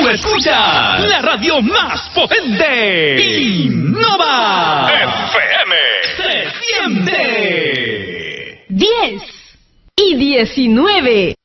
tú escuchas la radio más potente. Innova FM. Se siente. 10 y 19.